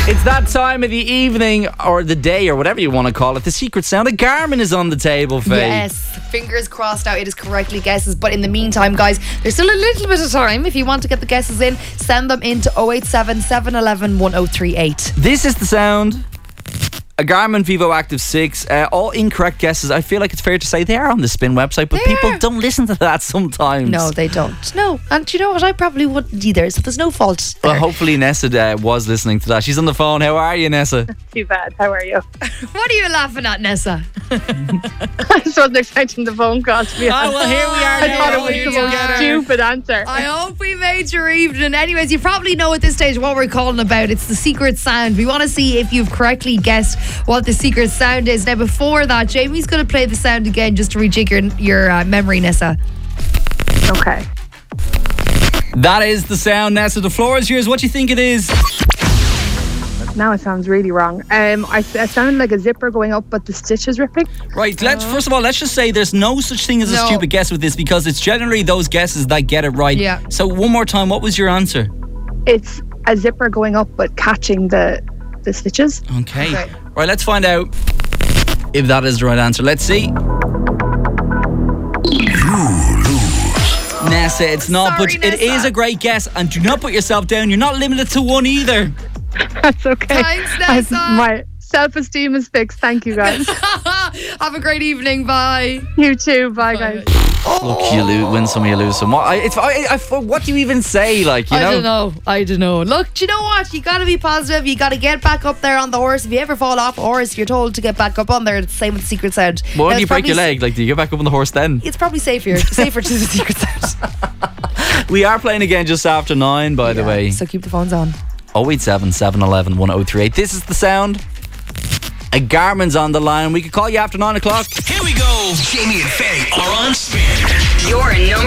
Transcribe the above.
It's that time of the evening or the day or whatever you want to call it. The secret sound of Garmin is on the table, Faye. Yes, fingers crossed now it is correctly guesses. But in the meantime, guys, there's still a little bit of time. If you want to get the guesses in, send them into 087 711 1038. This is the sound. A Garmin Vivo Active 6. All incorrect guesses. I feel like it's fair to say they are on the Spin website, but people don't listen to that sometimes. No, they don't. No, and you know what? I probably wouldn't either, so there's no fault there. Well, hopefully Nessa was listening to that. She's on the phone. How are you, Nessa? Too bad. How are you? What are you laughing at, Nessa? I just wasn't expecting the phone call, to be honest. Oh, well, here we are. I thought it was the most stupid answer. I hope we made your evening. Anyways, you probably know at this stage what we're calling about. It's the secret sound. We want to see if you've correctly guessed what the secret sound is. Now, before that, Jamie's going to play the sound again just to rejig your memory, Nessa. Okay. That is the sound, Nessa. The floor is yours. What do you think it is? Now it sounds really wrong. It sounded like a zipper going up, but the stitch is ripping. Right, first of all, let's just say there's no such thing as a stupid guess with this, because it's generally those guesses that get it right. Yeah. So one more time, what was your answer? It's a zipper going up, but catching the stitches. Okay. Right, let's find out if that is the right answer. Let's see. Nessa, it's not, Sorry, but it is a great guess, and do not put yourself down. You're not limited to one either. That's okay. Thanks, Nessa. My self-esteem is fixed. Thank you, guys. Have a great evening. Bye. You too. Bye, guys. Look, you win some, you lose some. What do you even say? Like, you know? I don't know. Look, do you know what? You got to be positive. You got to get back up there on the horse. If you ever fall off a horse, you're told to get back up on there. It's the same with the secret sound. Well, when Now, you it's break your probably leg, like, do you get back up on the horse then? It's probably safer to the secret sound. We are playing again just after 9, by the way. So keep the phones on. 087 711 1038. This is the sound. A Garmin's on the line. We could call you after 9 o'clock. Here we go. Jamie and Faye.